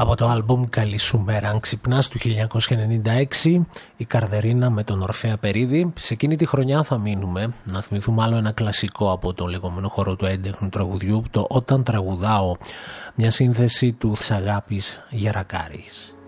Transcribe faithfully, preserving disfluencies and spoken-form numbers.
Από το άλμπουμ «Καλή σου μέρα αν ξυπνάς» του χίλια εννιακόσια ενενήντα έξι, η Καρδερίνα με τον Ορφέα Περίδη. Σε εκείνη τη χρονιά θα μείνουμε, να θυμηθούμε άλλο ένα κλασικό από το λεγόμενο χώρο του έντεχνου τραγουδιού, το «Όταν τραγουδάω», μια σύνθεση του Αγάπης Γερακάρης.